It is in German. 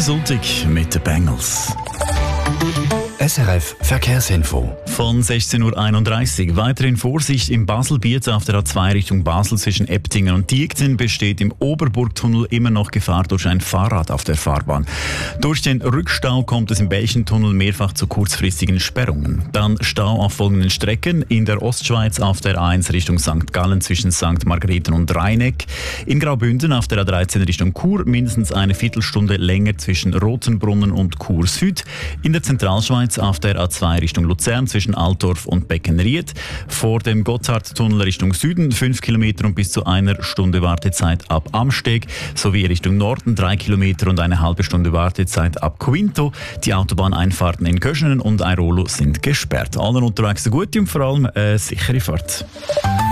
guten Sonntag mit den Bengals. SRF Verkehrsinfo. Von 16.31 Uhr. Weiterhin Vorsicht im Baselbiet auf der A2 Richtung Basel zwischen Eptingen und Diekten besteht im Oberburgtunnel immer noch Gefahr durch ein Fahrrad auf der Fahrbahn. Durch den Rückstau kommt es im Belchentunnel mehrfach zu kurzfristigen Sperrungen. Dann Stau auf folgenden Strecken: in der Ostschweiz auf der A1 Richtung St. Gallen zwischen St. Margrethen und Rheineck, in Graubünden auf der A13 Richtung Chur mindestens eine Viertelstunde länger zwischen Rotenbrunnen und Chur Süd, in der Zentralschweiz auf der A2 Richtung Luzern zwischen Altdorf und Beckenried, vor dem Gotthardtunnel Richtung Süden 5 Kilometer und bis zu einer Stunde Wartezeit ab Amsteg, sowie Richtung Norden 3 Kilometer und eine halbe Stunde Wartezeit ab Quinto. Die Autobahneinfahrten in Köschenen und Airolo sind gesperrt. Allen unterwegs eine gute und vor allem sichere Fahrt.